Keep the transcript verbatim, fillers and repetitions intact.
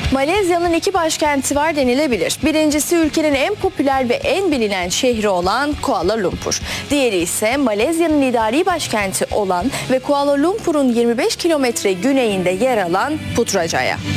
Malezya'nın iki başkenti var denilebilir. Birincisi ülkenin en popüler ve en bilinen şehri olan Kuala Lumpur. Diğeri ise Malezya'nın idari başkenti olan ve Kuala Lumpur'un yirmi beş kilometre güneyinde yer alan Putrajaya.